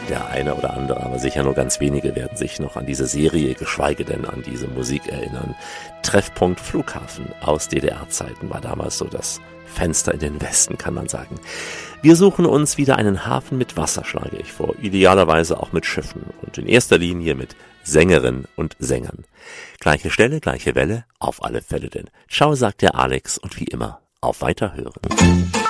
Der eine oder andere, aber sicher nur ganz wenige werden sich noch an diese Serie, geschweige denn an diese Musik erinnern. Treffpunkt Flughafen aus DDR-Zeiten war damals so das Fenster in den Westen, kann man sagen. Wir suchen uns wieder einen Hafen mit Wasser, schlage ich vor. Idealerweise auch mit Schiffen und in erster Linie mit Sängerinnen und Sängern. Gleiche Stelle, gleiche Welle, auf alle Fälle denn. Ciao, sagt der Alex und wie immer, auf Weiterhören.